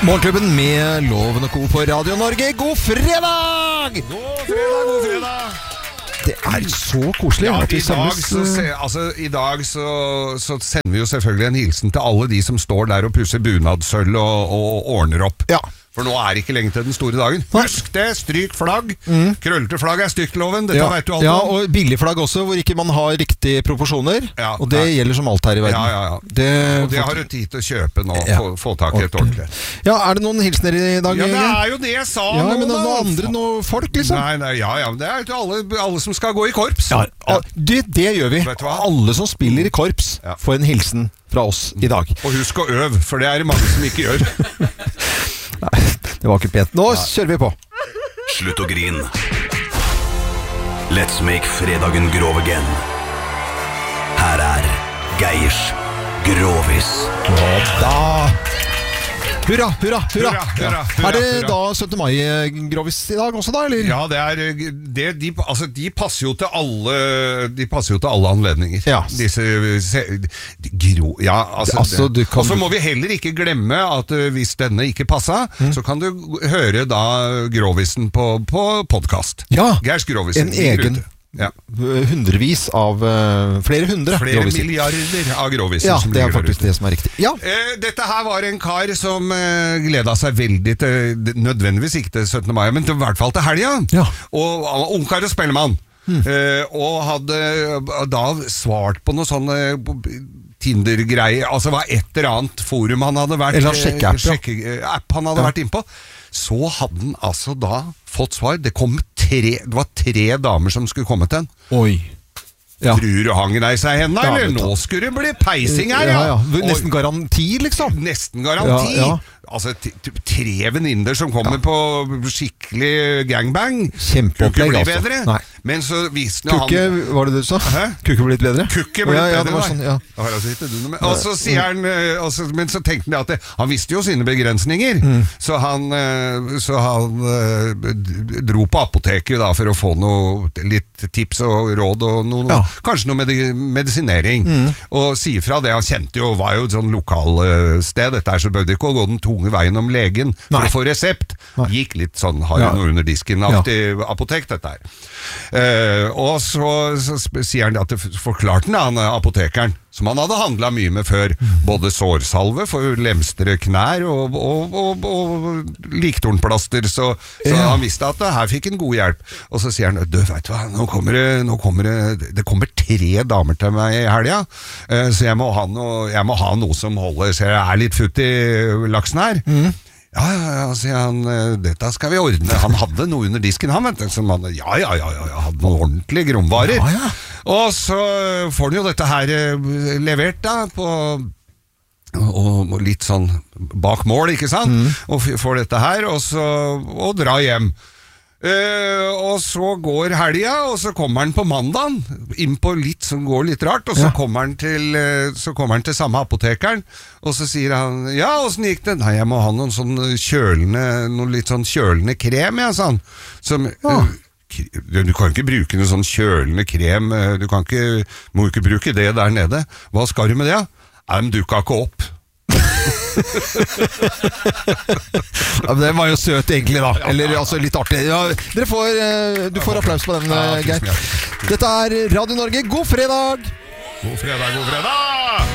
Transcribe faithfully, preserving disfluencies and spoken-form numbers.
Morgenklubben med Loven og Co på Radio Norge. God fredag! God fredag, god fredag! Det er så koselig ja, at vi i, dag samles. så se, altså, I dag så, så sender vi jo selvfølgelig en hilsen til alle de som står der og pusser bunadsølv og, og ordner opp. Ja. For nå er det ikke lenge til den store dagen. Husk det, stryk flagg. Mm. Krøllete flagg er stygt, Loven. Dette ja. vet du alt om. Ja, og billig flagg også, hvor ikke man har riktige proporsjoner. Ja, og det ja. gjelder som alt her i verden. Ja, ja, ja. Det, og det har du tid til å kjøpe nå, ja. få, få tak i et ordentlig. Ja, er det noen hilsener i dag? Ja, det er jo det jeg sa ja, nå. Men noen andre, noen folk, liksom? Nei, nei, ja, ja, det er jo alle, alle som skal gå i korps. Ja, ja. Det, det gjør vi. Alle som spiller i korps ja. får en hilsen fra oss i dag. Og husk å øve, for det er det mange som ikke gjør. Nei, det var ikke pent. Nå ja. kjører vi på. Slutt å grin. Let's make fredagen grov again. Her er Geirs Grovis. Og da Hurra, hurra, hurra, hurra, hurra, hurra Er det hurra. da syttende mai-grovis i dag også da, eller? Ja, det er det, de, altså, de passer jo til alle De passer jo til alle anledninger. Ja. Disse se, gro, ja, altså, altså, det, kan... Og så må vi heller ikke glemme at uh, hvis denne ikke passa, mm. så kan du høre da grovisen på, på podcast. Ja, Geirs Grovisen. En egen Ja. hundrevis av uh, flere hundre flere groviser. milliarder av groviser. Ja, som det er faktisk det som er riktig. Ja. Eh, dette her var en kar som eh, gleda seg veldig til, nødvendigvis ikke til syttende mai, men til, i hvert fall til helga. Ja. Og han var ungkar og spellemann. Hmm. Eh, og hadde da svart på noe sånn Tinder-greier, altså var et eller annet forum han hadde vært eller sjekkeapp, ja. sjekkeapp han hadde ja. vært innpå. Så hadde han altså da fått svar. Det kom tre, det var tre damer som skulle komme til han. Oi. Ja. Tror du hang deg seg henne, eller? Nå skulle det bli peising her, ja. ja, ja. Nesten garanti, liksom. Nesten garanti. Ja, ja. Altså, tre venninner som kommer ja. på skikkelig gangbang. Kjempeopplegg, altså. Nei. Men så viste han... Kukke, var det du sa? Hæ? Kukke blitt bedre? Kukke blitt ja, ja, bedre, sånn, ja. Og så sier han, også, men så tenkte han at det, han visste jo sine begrensninger, mm. så han, så han dro på apoteket da, for å få noe, litt tips og råd, og noe, ja. kanskje noe med medisinering. Mm. Og sier fra det, han kjente jo, var jo et sånn lokalsted, dette er så bød ikke å gå den tunge veien om legen for Nei. å få resept. Nei. Gikk litt sånn, har jo ja. noe under disken-aktig ja. apotek, dette her. Uh, og så, så sier han at det forklarte han, han apotekeren, som han hadde handlet mye med før, mm. både sårsalve for lemstere knær og, og, og, og liktornplaster, så, så ja. han visste at her fikk en god hjelp. Og så sier han, du vet hva, nå kommer det, nå kommer det, det kommer tre damer til meg i helga, uh, så jeg må, ha noe, jeg må ha noe som holder, så jeg er litt futt i laksen her. Mm. Ja, ja, ja, sier han, dette skal vi ordne. Han hadde noe under disken, han, vet du, som han, ja, ja, ja, ja, hadde noen ordentlige gromvarer. Ja, ja. Og så får han jo dette her levert da, på, og, og litt sånn bak mål, ikke sant? Mm. Og får dette her, og så, og dra hjem. Uh, og så går helga, og så kommer han på mandagen inn på litt som går litt rart, og så, ja. kommer, han til, uh, så kommer han til samme apotekeren, og så sier han, ja, hvordan gikk det? Nei, jeg må ha noen sånn kjølende, noen litt sånn kjølende krem, ja, sånn. Som, ja. uh, du kan ikke bruke noen sånn kjølende krem, uh, du kan ikke, må ikke bruke det der nede. Hva skal du med det? Nei, men dukka ikke opp. Ja, det var jo søt egentlig da. Eller altså litt artig. Ja, dere får, du får applaus på den, Geir. Dette er Radio Norge. God fredag! God fredag, god fredag!